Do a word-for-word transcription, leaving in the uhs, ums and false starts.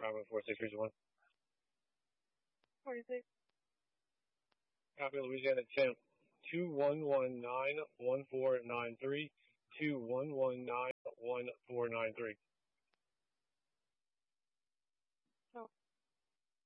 Bravo four six three one. forty-six. Copy, Louisiana ten. two one one nine one four nine three. two one one nine one four nine three.